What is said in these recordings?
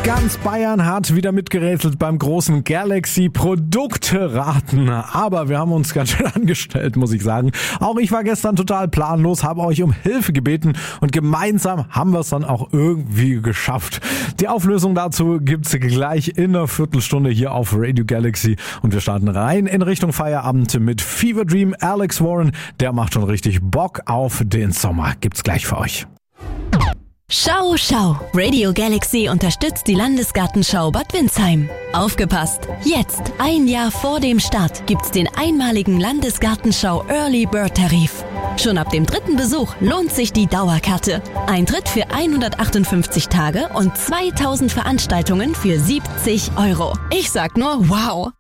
Ganz Bayern hat wieder mitgerätselt beim großen Galaxy-Produkte-Raten. Aber wir haben uns ganz schön angestellt, muss ich sagen. Auch ich war gestern total planlos, habe euch um Hilfe gebeten und gemeinsam haben wir es dann auch irgendwie geschafft. Die Auflösung dazu gibt's gleich in einer Viertelstunde hier auf Radio Galaxy. Und wir starten rein in Richtung Feierabend mit Fever Dream. Alex Warren, der macht schon richtig Bock auf den Sommer. Gibt's gleich für euch. Schau, schau! Radio Galaxy unterstützt die Landesgartenschau Bad Windsheim. Aufgepasst! Jetzt, ein Jahr vor dem Start, gibt's den einmaligen Landesgartenschau Early Bird Tarif. Schon ab dem 3. Besuch lohnt sich die Dauerkarte. Eintritt für 158 Tage und 2000 Veranstaltungen für 70 €. Ich sag nur wow!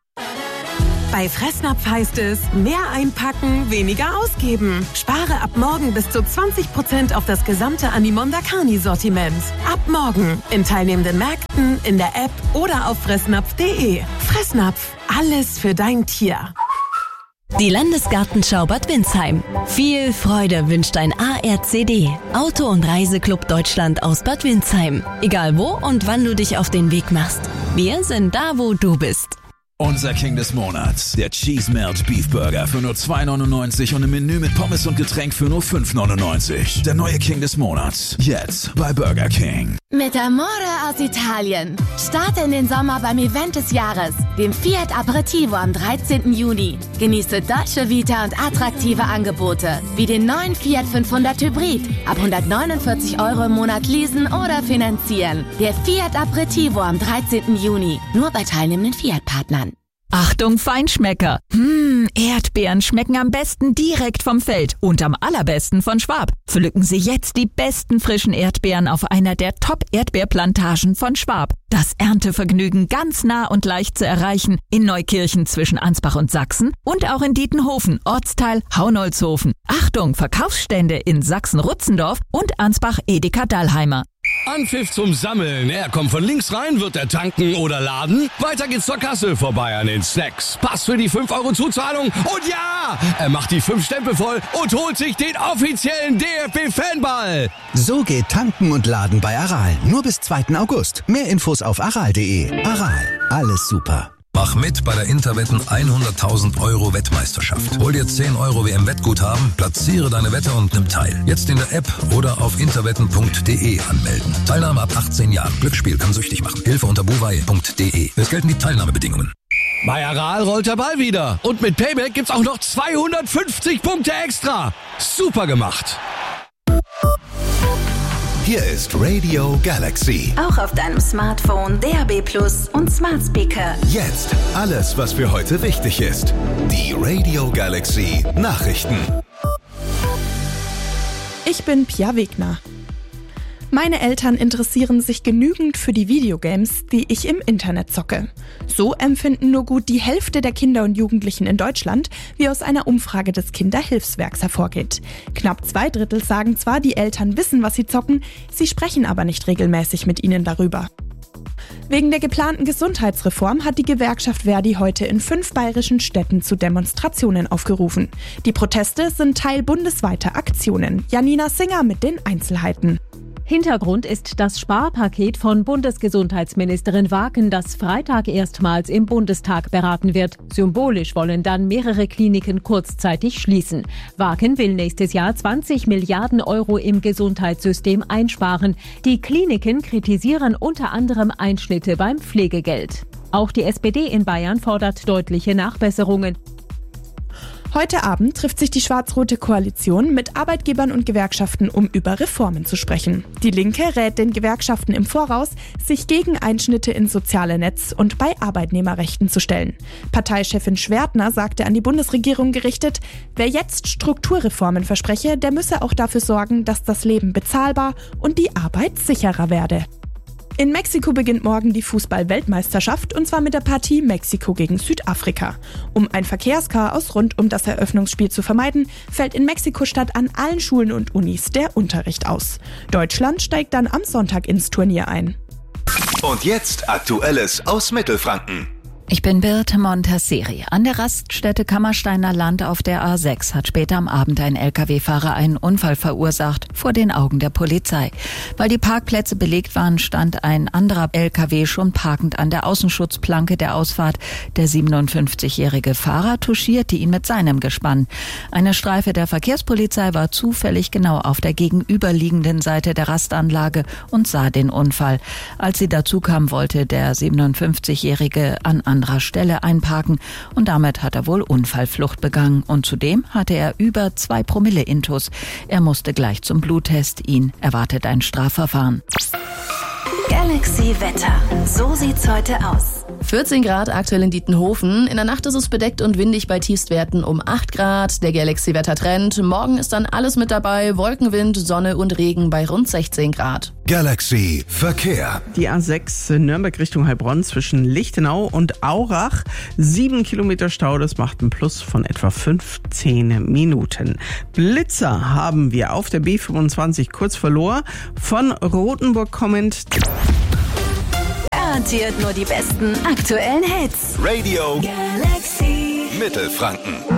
Bei Fressnapf heißt es, mehr einpacken, weniger ausgeben. Spare ab morgen bis zu 20% auf das gesamte Animonda Carni-Sortiment. Ab morgen in teilnehmenden Märkten, in der App oder auf fressnapf.de. Fressnapf, alles für dein Tier. Die Landesgartenschau Bad Windsheim. Viel Freude wünscht ein ARCD, Auto- und Reiseclub Deutschland aus Bad Windsheim. Egal wo und wann du dich auf den Weg machst. Wir sind da, wo du bist. Unser King des Monats, der Cheese Melt Beef Burger für nur 2,99 und im Menü mit Pommes und Getränk für nur 5,99. Der neue King des Monats, jetzt bei Burger King. Mit Amore aus Italien. Starte in den Sommer beim Event des Jahres, dem Fiat Aperitivo am 13. Juni. Genieße deutsche Vita und attraktive Angebote, wie den neuen Fiat 500 Hybrid. Ab 149 € im Monat leasen oder finanzieren. Der Fiat Aperitivo am 13. Juni. Nur bei teilnehmenden Fiat-Partnern. Achtung Feinschmecker! Erdbeeren schmecken am besten direkt vom Feld und am allerbesten von Schwab. Pflücken Sie jetzt die besten frischen Erdbeeren auf einer der Top-Erdbeerplantagen von Schwab. Das Erntevergnügen ganz nah und leicht zu erreichen in Neukirchen zwischen Ansbach und Sachsen und auch in Dietenhofen, Ortsteil Haunolzhofen. Achtung, Verkaufsstände in Sachsen-Rutzendorf und Ansbach-Edeka-Dallheimer. Anpfiff zum Sammeln. Er kommt von links rein, wird er tanken oder laden. Weiter geht's zur Kasse vorbei an den Snacks. Pass für die 5 € Zuzahlung. Und ja, er macht die 5 Stempel voll und holt sich den offiziellen DFB-Fanball. So geht Tanken und Laden bei Aral. Nur bis 2. August. Mehr Infos auf aral.de. Aral, alles super. Mach mit bei der Interwetten 100.000 € Wettmeisterschaft. Hol dir 10 € WM-Wettguthaben, platziere deine Wette und nimm teil. Jetzt in der App oder auf interwetten.de anmelden. Teilnahme ab 18 Jahren. Glücksspiel kann süchtig machen. Hilfe unter buwei.de. Es gelten die Teilnahmebedingungen. Bei Aral rollt der Ball wieder. Und mit Payback gibt's auch noch 250 Punkte extra. Super gemacht. Hier ist Radio Galaxy. Auch auf deinem Smartphone, DAB+ und Smart Speaker. Jetzt alles, was für heute wichtig ist. Die Radio Galaxy Nachrichten. Ich bin Pia Wegner. Meine Eltern interessieren sich genügend für die Videogames, die ich im Internet zocke. So empfinden nur gut die Hälfte der Kinder und Jugendlichen in Deutschland, wie aus einer Umfrage des Kinderhilfswerks hervorgeht. Knapp 2/3 sagen zwar, die Eltern wissen, was sie zocken, sie sprechen aber nicht regelmäßig mit ihnen darüber. Wegen der geplanten Gesundheitsreform hat die Gewerkschaft Verdi heute in 5 bayerischen Städten zu Demonstrationen aufgerufen. Die Proteste sind Teil bundesweiter Aktionen. Janina Singer mit den Einzelheiten. Hintergrund ist das Sparpaket von Bundesgesundheitsministerin Waken, das Freitag erstmals im Bundestag beraten wird. Symbolisch wollen dann mehrere Kliniken kurzzeitig schließen. Waken will nächstes Jahr 20 Milliarden € im Gesundheitssystem einsparen. Die Kliniken kritisieren unter anderem Einschnitte beim Pflegegeld. Auch die SPD in Bayern fordert deutliche Nachbesserungen. Heute Abend trifft sich die schwarz-rote Koalition mit Arbeitgebern und Gewerkschaften, um über Reformen zu sprechen. Die Linke rät den Gewerkschaften im Voraus, sich gegen Einschnitte ins soziale Netz und bei Arbeitnehmerrechten zu stellen. Parteichefin Schwertner sagte an die Bundesregierung gerichtet, wer jetzt Strukturreformen verspreche, der müsse auch dafür sorgen, dass das Leben bezahlbar und die Arbeit sicherer werde. In Mexiko beginnt morgen die Fußball-Weltmeisterschaft und zwar mit der Partie Mexiko gegen Südafrika. Um ein Verkehrschaos rund um das Eröffnungsspiel zu vermeiden, fällt in Mexiko-Stadt an allen Schulen und Unis der Unterricht aus. Deutschland steigt dann am Sonntag ins Turnier ein. Und jetzt Aktuelles aus Mittelfranken. Ich bin Birte Montasseri. An der Raststätte Kammersteiner Land auf der A6 hat später am Abend ein Lkw-Fahrer einen Unfall verursacht, vor den Augen der Polizei. Weil die Parkplätze belegt waren, stand ein anderer Lkw schon parkend an der Außenschutzplanke der Ausfahrt. Der 57-jährige Fahrer touchierte ihn mit seinem Gespann. Eine Streife der Verkehrspolizei war zufällig genau auf der gegenüberliegenden Seite der Rastanlage und sah den Unfall. Als sie dazu kam, wollte der 57-jährige an anderer Stelle einparken und damit hat er wohl Unfallflucht begangen und zudem hatte er über 2 Promille Intus. Er musste gleich zum Bluttest. Ihn erwartet ein Strafverfahren. Galaxy Wetter. So sieht's heute aus. 14 Grad aktuell in Dietenhofen. In der Nacht ist es bedeckt und windig bei Tiefstwerten um 8 Grad. Der Galaxy-Wettertrend. Morgen ist dann alles mit dabei. Wolkenwind, Sonne und Regen bei rund 16 Grad. Galaxy Verkehr. Die A6 Nürnberg Richtung Heilbronn zwischen Lichtenau und Aurach. 7 Kilometer Stau, das macht ein Plus von etwa 15 Minuten. Blitzer haben wir auf der B25 kurz vor Lohr. Von Rothenburg kommend. Garantiert nur die besten aktuellen Hits. Radio Galaxy Mittelfranken.